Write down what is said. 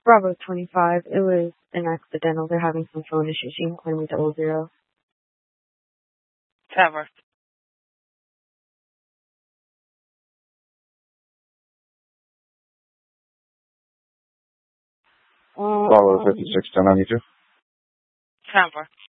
Bravo 25. It was an accidental. They're having some phone issues. You can call me 00. Tower. Bravo 56, 1092. Tower.